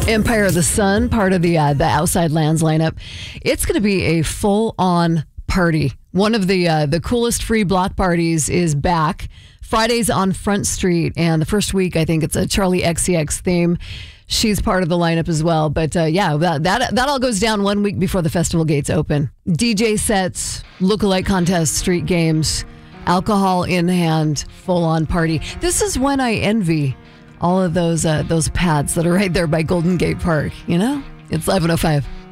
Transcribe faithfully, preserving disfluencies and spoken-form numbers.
Empire of the Sun, part of the uh, the Outside Lands lineup. It's going to be a full-on party. One of the uh, the coolest free block parties is back. Fridays on Front Street, and the first week, I think it's a Charlie X C X theme. She's part of the lineup as well. But uh, yeah, that, that that all goes down one week before the festival gates open. D J sets, lookalike contests, street games, alcohol in hand, full-on party. This is when I envy all of those uh, those pads that are right there by Golden Gate Park. You know, it's eleven oh five.